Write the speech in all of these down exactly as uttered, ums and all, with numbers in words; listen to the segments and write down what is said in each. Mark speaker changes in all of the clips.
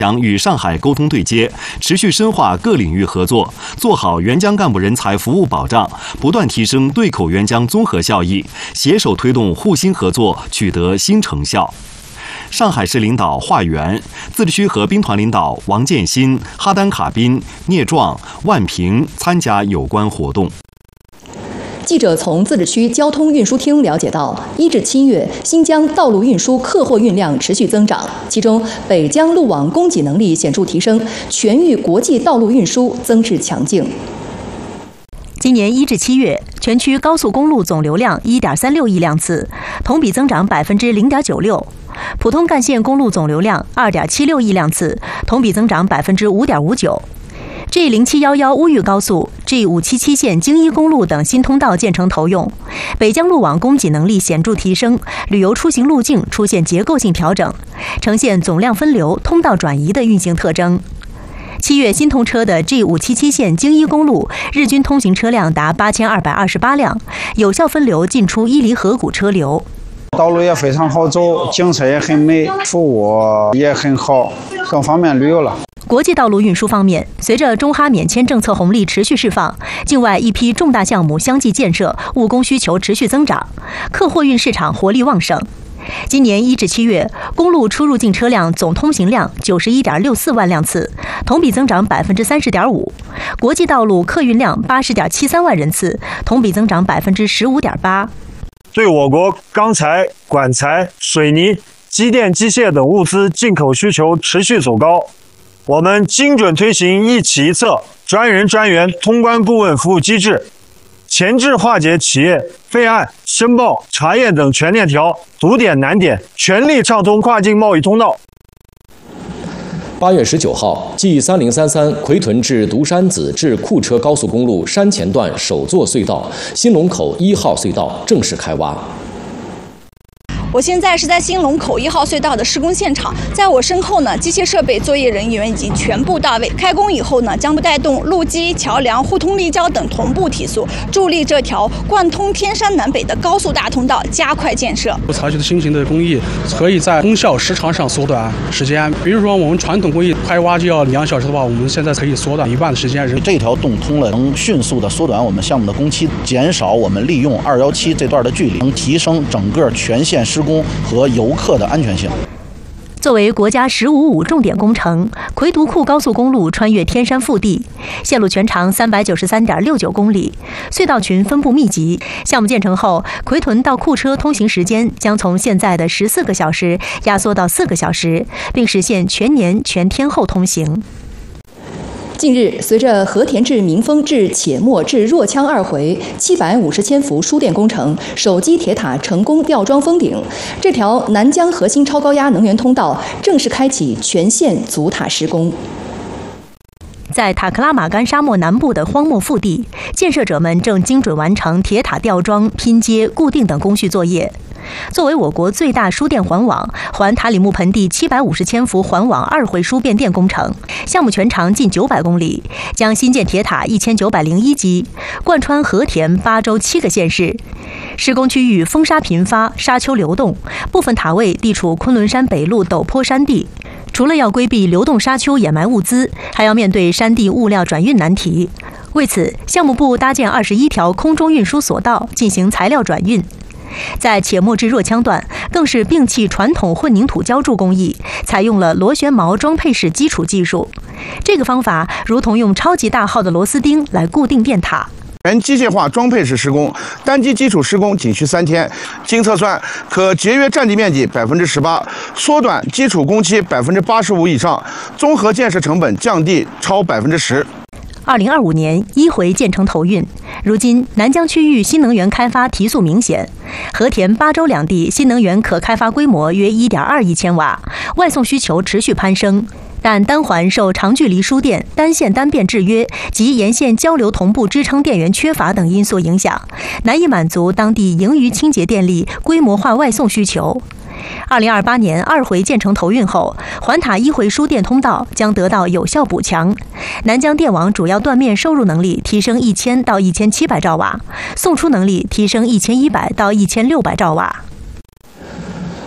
Speaker 1: 将与上海沟通对接，持续深化各领域合作，做好援疆干部人才服务保障，不断提升对口援疆综合效益，携手推动沪新合作取得新成效。上海市领导华元、自治区和兵团领导王建新、哈丹卡宾、聂壮、万平参加有关活动。
Speaker 2: 记者从自治区交通运输厅了解到，一至七月，新疆道路运输客货运量持续增长，其中北疆路网供给能力显著提升，全域国际道路运输增势强劲。
Speaker 3: 今年一至七月，全区高速公路总流量 一点三六亿辆次，同比增长 百分之零点九六。普通干线公路总流量 二点七六亿辆次，同比增长 百分之五点五九。G 零七一一乌豫高速、G 五七七线京一公路等新通道建成投用，北疆路网供给能力显著提升，旅游出行路径出现结构性调整，呈现总量分流、通道转移的运行特征。七月新通车的 G 五七七线京一公路日均通行车辆达八千二百二十八辆，有效分流进出伊犁河谷车流。
Speaker 4: 道路也非常好走，景色也很美，服务也很好，更方便旅游了。
Speaker 3: 国际道路运输方面，随着中哈免签政策红利持续释放，境外一批重大项目相继建设，务工需求持续增长，客货运市场活力旺盛。今年一至七月，公路出入境车辆总通行量九十一点六四万辆次，同比增长百分之三十点五；国际道路客运量八十点七三万人次，同比增长百分之十五点八。
Speaker 5: 对我国钢材、管材、水泥、机电机械等物资进口需求持续走高。我们精准推行一企一策、专人专员通关顾问服务机制，前置化解企业备案、申报、查验等全链条，堵点难点，全力畅通跨境贸易通道。
Speaker 6: 八月十九号 ，G 三零三三奎屯至独山子至库车高速公路山前段首座隧道新龙口一号隧道正式开挖。
Speaker 7: 我现在是在新龙口一号隧道的施工现场，在我身后呢，机械设备、作业人员已经全部到位。开工以后呢，将带动路基、桥梁、互通立交等同步提速，助力这条贯通天山南北的高速大通道加快建设。
Speaker 8: 采取的新型的工艺可以在功效时长上缩短时间，比如说我们传统工艺开挖就要两小时的话，我们现在可以缩短一半的时间。
Speaker 9: 这条动通了，能迅速的缩短我们项目的工期，减少我们利用二一七这段的距离，能提升整个全线施工和游客的安全性。
Speaker 3: 作为国家“十五五”重点工程，奎独库高速公路穿越天山腹地，线路全长三百九十三点六九公里，隧道群分布密集。项目建成后，奎屯到库车通行时间将从现在的十四个小时压缩到四个小时，并实现全年全天候通行。
Speaker 2: 近日，随着和田至民丰至且末至若羌二回七百五十千伏输电工程手机铁塔成功吊装封顶，这条南疆核心超高压能源通道正式开启全线阻塔施工。
Speaker 3: 在塔克拉玛干沙漠南部的荒漠腹地，建设者们正精准完成铁塔吊装、拼接、固定等工序作业。作为我国最大输电环网环塔里木盆地七百五十千伏环网二回输变电工程，项目全长近九百公里，将新建铁塔一千九百零一基，贯穿和田、巴州七个县市。施工区域风沙频发，沙丘流动，部分塔位地处昆仑山北麓陡坡山地。除了要规避流动沙丘掩埋物资，还要面对山地物料转运难题。为此，项目部搭建二十一条空中运输索道进行材料转运。在且末至若羌段，更是摒弃传统混凝土浇筑工艺，采用了螺旋锚装配式基础技术。这个方法如同用超级大号的螺丝钉来固定电塔。
Speaker 10: 全机械化装配式施工，单机基础施工仅需三天，经测算可节约占地面积百分之十八，缩短基础工期百分之八十五以上，综合建设成本降低超百分之十。
Speaker 3: 二零二五年一回建成投运，如今南疆区域新能源开发提速明显，和田、巴州两地新能源可开发规模约 一点二亿千瓦，外送需求持续攀升。但单环受长距离输电、单线单变制约及沿线交流同步支撑电源缺乏等因素影响，难以满足当地盈余清洁电力规模化外送需求。二零二八年二回建成投运后，环塔一回输电通道将得到有效补强，南疆电网主要断面收入能力提升一千到一千七百兆瓦，送出能力提升一千一百到一千六百兆瓦。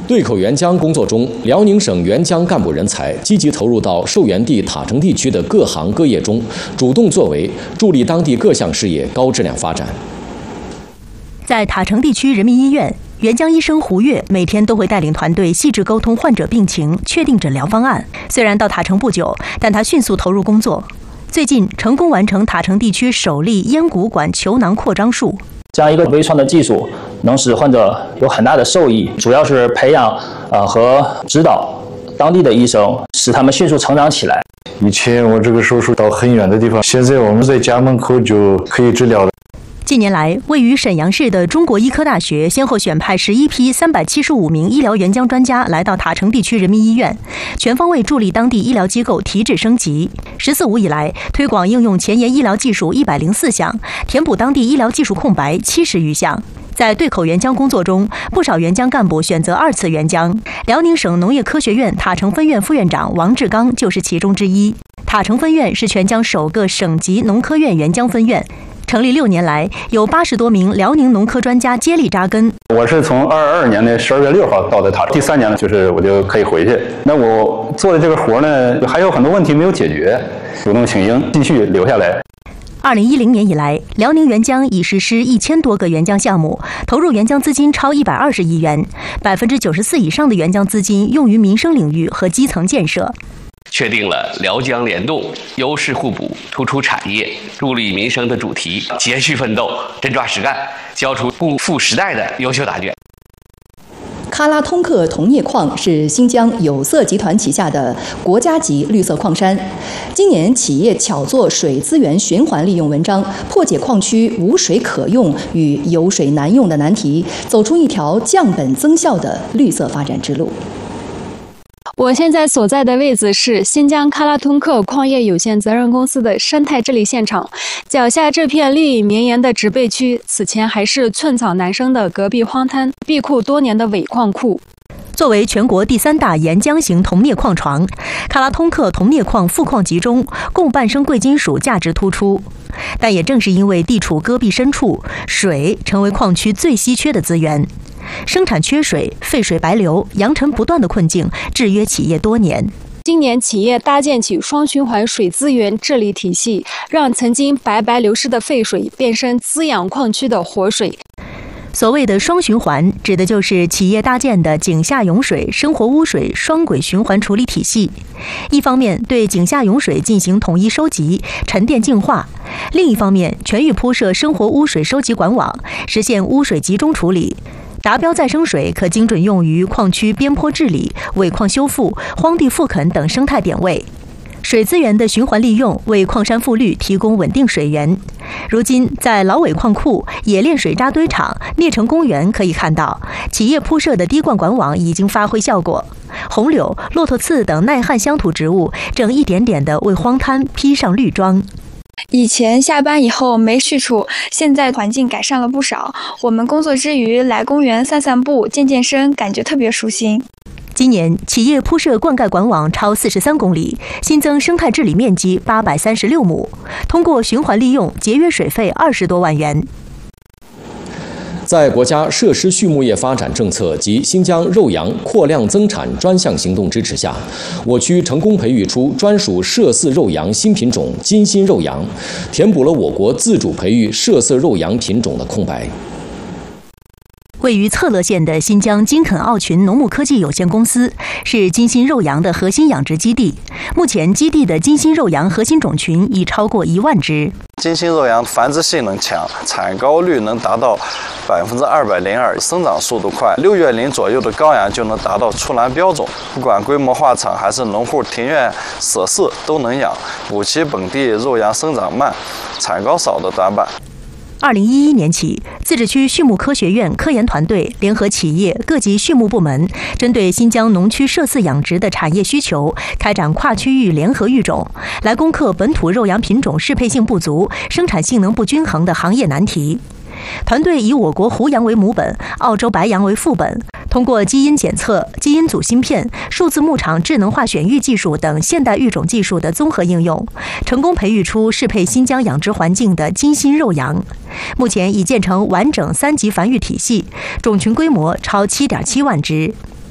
Speaker 6: 对口援疆工作中，辽宁省援疆干部人才积极投入到受援地塔城地区的各行各业中，主动作为，助力当地各项事业高质量发展。
Speaker 3: 在塔城地区人民医院，援疆医生胡月每天都会带领团队细致沟通患者病情，确定诊疗方案。虽然到塔城不久，但他迅速投入工作。最近成功完成塔城地区首例咽骨管球囊扩张术。
Speaker 11: 这样一个微创的技术能使患者有很大的受益，主要是培养呃和指导当地的医生，使他们迅速成长起来。
Speaker 12: 以前我这个手术到很远的地方，现在我们在家门口就可以治疗了。
Speaker 3: 近年来，位于沈阳市的中国医科大学先后选派十一批三百七十五名医疗援疆专家来到塔城地区人民医院，全方位助力当地医疗机构提质升级。十四五以来，推广应用前沿医疗技术一百零四项，填补当地医疗技术空白七十余项。在对口援疆工作中，不少援疆干部选择二次援疆。辽宁省农业科学院塔城分院副院长王志刚就是其中之一。塔城分院是全疆首个省级农科院援疆分院。成立六年来，有八十多名辽宁农科专家接力扎根。
Speaker 13: 我是从二二年的十二月六号到的塔城，第三年呢，就是我就可以回去。那我做的这个活呢，还有很多问题没有解决，主动请缨，继续留下来。
Speaker 3: 二零一零年以来，辽宁援疆已实施一千多个援疆项目，投入援疆资金超一百二十亿元，百分之九十四以上的援疆资金用于民生领域和基层建设。
Speaker 14: 确定了辽疆联动、优势互补、突出产业、助力民生的主题，继续奋斗，真抓实干，交出不负时代的优秀答卷。
Speaker 2: 喀拉通克铜镍矿是新疆有色集团旗下的国家级绿色矿山。今年，企业巧做水资源循环利用文章，破解矿区无水可用与有水难用的难题，走出一条降本增效的绿色发展之路。
Speaker 15: 我现在所在的位置是新疆喀拉通克矿业有限责任公司的生态治理现场。脚下这片绿意绵延的植被区，此前还是寸草难生的戈壁荒滩，闭库多年的伪矿库。
Speaker 3: 作为全国第三大沿江型铜镍矿床，喀拉通克铜镍矿富矿集中，共伴生贵金属价值突出。但也正是因为地处戈壁深处，水成为矿区最稀缺的资源。生产缺水、废水白流、扬尘不断的困境制约企业多年。
Speaker 15: 今年企业搭建起双循环水资源治理体系，让曾经白白流失的废水变身滋养矿区的活水。
Speaker 3: 所谓的双循环，指的就是企业搭建的井下涌水、生活污水双轨循环处理体系。一方面对井下涌水进行统一收集、沉淀净化，另一方面全域铺设生活污水收集管网，实现污水集中处理。达标再生水可精准用于矿区边坡治理、伪矿修复、荒地复垦等生态点位。水资源的循环利用为矿山复绿提供稳定水源。如今，在老尾矿库、冶炼水渣堆场、聂城公园可以看到，企业铺设的滴灌管网已经发挥效果。红柳、骆驼刺等耐旱乡土植物正一点点地为荒滩披上绿装。
Speaker 16: 以前下班以后没去处，现在环境改善了不少。我们工作之余来公园散散步、健健身，感觉特别舒心。
Speaker 3: 今年，企业铺设灌溉管网超四十三公里，新增生态治理面积八百三十六亩，通过循环利用节约水费二十多万元。
Speaker 6: 在国家设施畜牧业发展政策及新疆肉羊扩量增产专项行动支持下，我区成功培育出专属麝饲肉羊新品种金心肉羊，填补了我国自主培育麝色肉羊品种的空白。
Speaker 3: 位于策勒县的新疆金肯奥群农牧科技有限公司是金心肉羊的核心养殖基地。目前，基地的金心肉羊核心种群已超过一万只。
Speaker 17: 金心肉羊繁殖性能强，产高率能达到百分之二百零二，生长速度快，六月龄左右的羔羊就能达到出栏标种。不管规模化场还是农户庭院舍饲都能养，补齐本地肉羊生长慢、产高少的短板。
Speaker 3: 二零一一年起，自治区畜牧科学院科研团队联合企业、各级畜牧部门，针对新疆农区麝饲养殖的产业需求，开展跨区域联合育种，来攻克本土肉羊品种适配性不足、生产性能不均衡的行业难题。团队以我国胡羊为母本，澳洲白羊为副本，通过基因检测、基因组芯片、数字牧场智能化选育技术等现代育种技术的综合应用，成功培育出适配新疆养殖环境的金心肉羊。目前已建成完整三级繁育体系，种群规模超 七点七万只。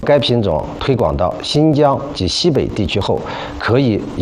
Speaker 18: 该品种推广到新疆及西北地区后，可以有